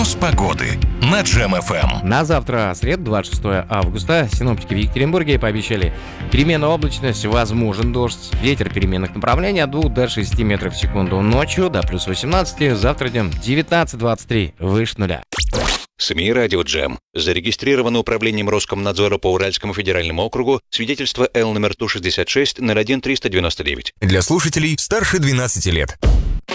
Прогноз погоды на Джем ФМ. На завтра, среду, 26 августа, синоптики в Екатеринбурге пообещали переменную облачность, возможен дождь, ветер переменных направлений от 2 до 6 метров в секунду. Ночью до плюс 18, завтра днем 19-23, выше нуля. СМИ «Радио Джем». Зарегистрировано управлением Роскомнадзора по Уральскому федеральному округу свидетельство Л номер Ту-66 01-399. Для слушателей старше 12 лет.